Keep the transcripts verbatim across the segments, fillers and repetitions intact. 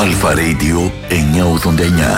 Αλφα Radio εννιακόσια ογδόντα εννιά.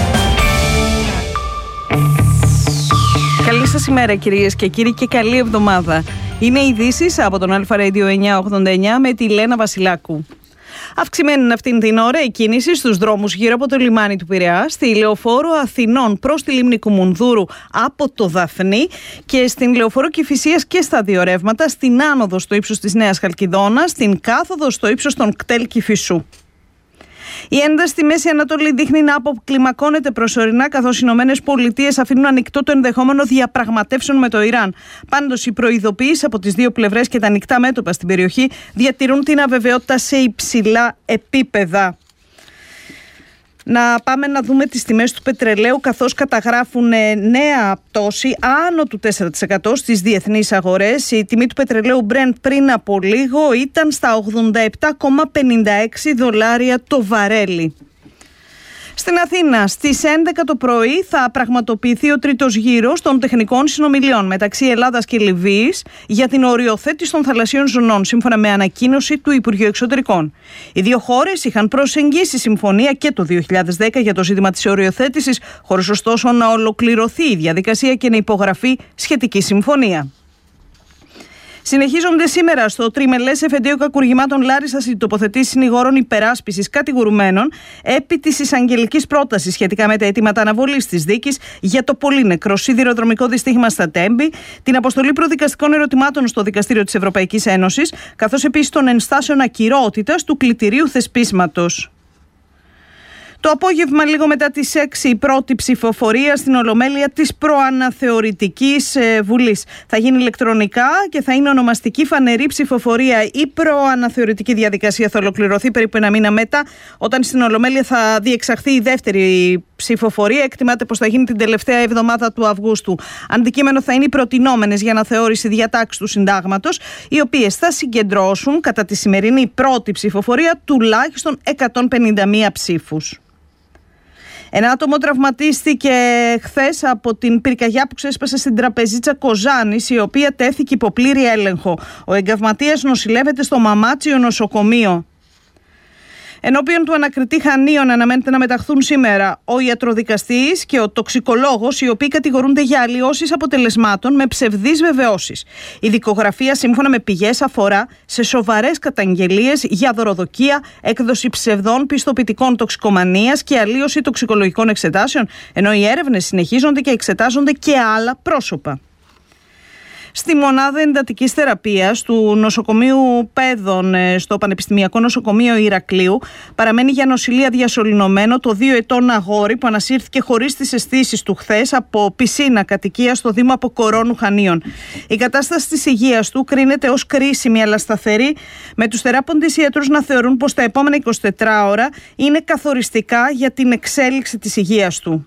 Καλή σας ημέρα κυρίες και κύριοι και καλή εβδομάδα. Είναι ειδήσεις από τον Αλφα Radio εννιακόσια ογδόντα εννιά με τη Λένα Βασιλάκου. Αυξημένη αυτήν την ώρα η κίνηση στους δρόμους γύρω από το λιμάνι του Πειραιά, στη Λεωφόρο Αθηνών προς τη λίμνη Κουμουνδούρου από το Δαφνί και στην Λεωφόρο Κηφισίας και στα δύο ρεύματα, στην άνοδο στο ύψος της Νέας Χαλκιδόνας, στην κάθοδο στο ύψος των Κτέλ Κηφισού. Η ένταση στη Μέση Ανατολή δείχνει να αποκλιμακώνεται προσωρινά, καθώς οι Ηνωμένες Πολιτείες αφήνουν ανοιχτό το ενδεχόμενο διαπραγματεύσεων με το Ιράν. Πάντως, οι προειδοποιήσεις από τις δύο πλευρές και τα ανοιχτά μέτωπα στην περιοχή διατηρούν την αβεβαιότητα σε υψηλά επίπεδα. Να πάμε να δούμε τις τιμές του πετρελαίου, καθώς καταγράφουν νέα πτώση άνω του τέσσερα τοις εκατό στις διεθνείς αγορές. Η τιμή του πετρελαίου Brent πριν από λίγο ήταν στα ογδόντα επτά κόμμα πενήντα έξι δολάρια το βαρέλι. Στην Αθήνα στις έντεκα το πρωί θα πραγματοποιηθεί ο τρίτος γύρος των τεχνικών συνομιλιών μεταξύ Ελλάδας και Λιβύης για την οριοθέτηση των θαλασσίων ζωνών, σύμφωνα με ανακοίνωση του Υπουργείου Εξωτερικών. Οι δύο χώρες είχαν προσεγγίσει συμφωνία και το δύο χιλιάδες δέκα για το ζήτημα της οριοθέτησης, χωρίς ωστόσο να ολοκληρωθεί η διαδικασία και να υπογραφεί σχετική συμφωνία. Συνεχίζονται σήμερα στο τριμελές εφετείο κακουργημάτων Λάρισσας οι τοποθετήσεις συνηγόρων υπεράσπισης κατηγορουμένων επί της εισαγγελικής πρότασης σχετικά με τα αιτήματα αναβολής της δίκης για το πολύ νεκρό σιδηροδρομικό δυστύχημα στα Τέμπη, την αποστολή προδικαστικών ερωτημάτων στο Δικαστήριο της Ευρωπαϊκής Ένωσης, καθώς επίσης των ενστάσεων ακυρότητας του κλητηρίου θεσπίσματος. Το απόγευμα, λίγο μετά τις έξι, η πρώτη ψηφοφορία στην Ολομέλεια της προαναθεωρητικής Βουλής. Θα γίνει ηλεκτρονικά και θα είναι ονομαστική φανερή ψηφοφορία. Η προαναθεωρητική διαδικασία θα ολοκληρωθεί περίπου ένα μήνα μετά, όταν στην Ολομέλεια θα διεξαχθεί η δεύτερη ψηφοφορία. Εκτιμάται πως θα γίνει την τελευταία εβδομάδα του Αυγούστου. Αντικείμενο θα είναι οι προτινόμενες για αναθεώρηση διατάξεις του συντάγματος, οι οποίες θα συγκεντρώσουν κατά τη σημερινή πρώτη ψηφοφορία τουλάχιστον εκατόν πενήντα μία ψήφους. Ένα άτομο τραυματίστηκε χθες από την πυρκαγιά που ξέσπασε στην τραπεζίτσα Κοζάνης, η οποία τέθηκε υπό πλήρη έλεγχο. Ο εγκαυματίας νοσηλεύεται στο Μαμάτσιο νοσοκομείο. Ενώπιον του ανακριτή Χανίων αναμένεται να μεταχθούν σήμερα ο ιατροδικαστής και ο τοξικολόγος, οι οποίοι κατηγορούνται για αλλοιώσεις αποτελεσμάτων με ψευδείς βεβαιώσεις. Η δικογραφία, σύμφωνα με πηγές, αφορά σε σοβαρές καταγγελίες για δωροδοκία, έκδοση ψευδών πιστοποιητικών τοξικομανίας και αλλοίωση τοξικολογικών εξετάσεων, ενώ οι έρευνες συνεχίζονται και εξετάζονται και άλλα πρόσωπα. Στη μονάδα εντατικής θεραπείας του νοσοκομείου Πέδων στο Πανεπιστημιακό Νοσοκομείο Ηρακλείου παραμένει για νοσηλεία διασωληνωμένο το δύο ετών αγόρι που ανασύρθηκε χωρίς τις αισθήσεις του χθες από πισίνα κατοικία στο Δήμο Αποκορώνου Χανίων. Η κατάσταση της υγείας του κρίνεται ως κρίσιμη αλλά σταθερή, με τους θεράποντες ιατρούς να θεωρούν πως τα επόμενα είκοσι τέσσερις ώρα είναι καθοριστικά για την εξέλιξη της υγείας του.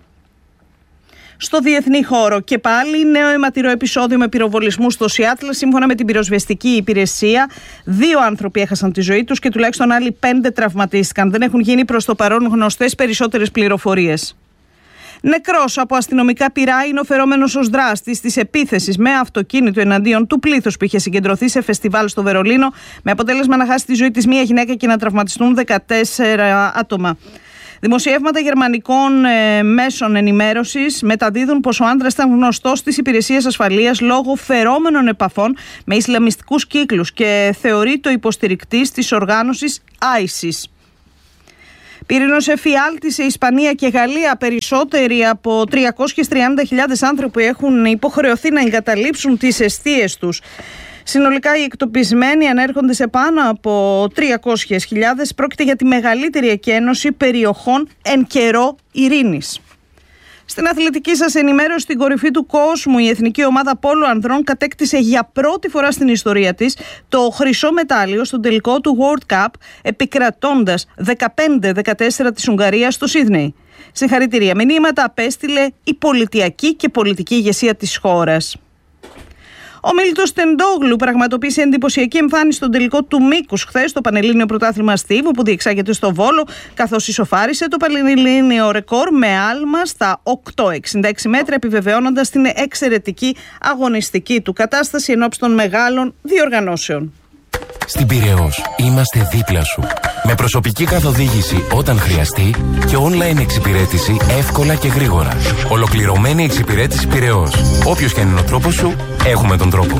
Στο διεθνή χώρο και πάλι νέο αιματηρό επεισόδιο με πυροβολισμού στο Σιάτλ. Σύμφωνα με την πυροσβεστική υπηρεσία, δύο άνθρωποι έχασαν τη ζωή τους και τουλάχιστον άλλοι πέντε τραυματίστηκαν. Δεν έχουν γίνει προς το παρόν γνωστές περισσότερες πληροφορίες. Νεκρός από αστυνομικά πυρά είναι ο φερόμενος ως δράστης της επίθεσης με αυτοκίνητο εναντίον του πλήθους που είχε συγκεντρωθεί σε φεστιβάλ στο Βερολίνο, με αποτέλεσμα να χάσει τη ζωή της μία γυναίκα και να τραυματιστούν δεκατέσσερα άτομα. Δημοσιεύματα γερμανικών ε, μέσων ενημέρωσης μεταδίδουν πως ο άντρας ήταν γνωστός στις υπηρεσίες ασφαλείας λόγω φερόμενων επαφών με ισλαμιστικούς κύκλους και θεωρείται ο υποστηρικτής της οργάνωσης άισις. Πυρηνός εφιάλτη σε Ισπανία και Γαλλία. Περισσότεροι από τριακόσιες τριάντα χιλιάδες άνθρωποι έχουν υποχρεωθεί να εγκαταλείψουν τις εστίες τους. Συνολικά οι εκτοπισμένοι ανέρχονται σε πάνω από τριακόσιες χιλιάδες. Πρόκειται για τη μεγαλύτερη εκένωση περιοχών εν καιρό ειρήνης. Στην αθλητική σας ενημέρωση, στην κορυφή του κόσμου, η εθνική ομάδα πόλο ανδρών κατέκτησε για πρώτη φορά στην ιστορία της το χρυσό μετάλλιο στον τελικό του World Cup, επικρατώντας δεκαπέντε δεκατέσσερα της Ουγγαρίας στο Σίδνεϊ. Συγχαρητήρια μηνύματα απέστειλε η πολιτιακή και πολιτική ηγεσία της χώρας. Ο Μίλτος Τεντόγλου πραγματοποίησε εντυπωσιακή εμφάνιση στον τελικό του μήκους χθες στο Πανελλήνιο Πρωτάθλημα Στίβου που διεξάγεται στο Βόλο, καθώς ισοφάρισε το Πανελλήνιο ρεκόρ με άλμα στα οκτώ εξήντα έξι μέτρα, επιβεβαιώνοντας την εξαιρετική αγωνιστική του κατάσταση ενόψει των μεγάλων διοργανώσεων. Στην Πειραιώς είμαστε δίπλα σου. Με προσωπική καθοδήγηση όταν χρειαστεί και online εξυπηρέτηση εύκολα και γρήγορα. Ολοκληρωμένη εξυπηρέτηση Πειραιώς. Όποιος και αν είναι ο τρόπος σου, έχουμε τον τρόπο.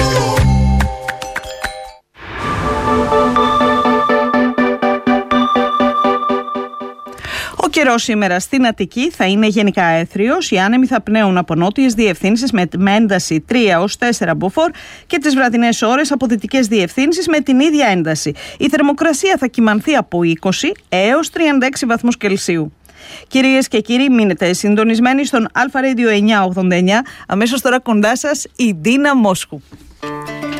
Ο καιρός σήμερα στην Αττική θα είναι γενικά έθριος. Οι άνεμοι θα πνέουν από νότιες διευθύνσεις με ένταση τρία έως τέσσερα μποφόρ και τις βραδινές ώρες από δυτικές διευθύνσεις με την ίδια ένταση. Η θερμοκρασία θα κυμανθεί από είκοσι έως τριάντα έξι βαθμούς Κελσίου. Κυρίες και κύριοι, μείνετε συντονισμένοι στον Αλφα Radio εννιακόσια ογδόντα εννιά. Αμέσως τώρα κοντά σας η Ντίνα Μόσχου.